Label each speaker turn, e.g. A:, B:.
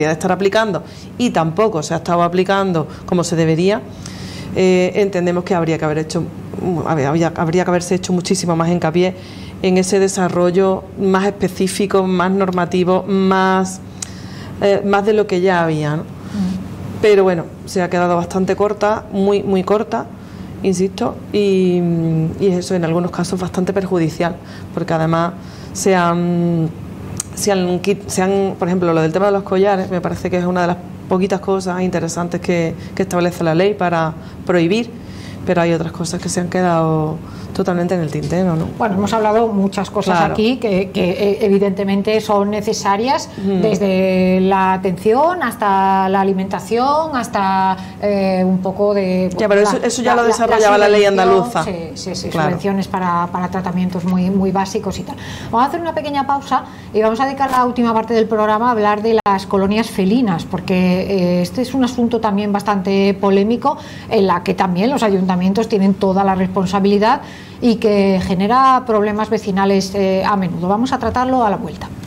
A: de estar aplicando y tampoco se ha estado aplicando como se debería, entendemos que habría que haberse hecho muchísimo más hincapié en ese desarrollo más específico, más normativo, más de lo que ya había, ¿no? Pero bueno, se ha quedado bastante corta, muy corta, insisto, y eso en algunos casos bastante perjudicial, porque además se han, por ejemplo, lo del tema de los collares, me parece que es una de las poquitas cosas interesantes que establece la ley para prohibir, pero hay otras cosas que se han quedado totalmente en el tintero, ¿no?
B: Bueno, hemos hablado muchas cosas aquí que evidentemente son necesarias, desde la atención hasta la alimentación, hasta un poco de...
A: Ya, pero eso ya lo desarrollaba la ley andaluza.
B: Sí, subvenciones para tratamientos muy básicos y tal. Vamos a hacer una pequeña pausa y vamos a dedicar la última parte del programa a hablar de las colonias felinas, porque este es un asunto también bastante polémico, en la que también los ayuntamientos tienen toda la responsabilidad y que genera problemas vecinales a menudo. Vamos a tratarlo a la vuelta.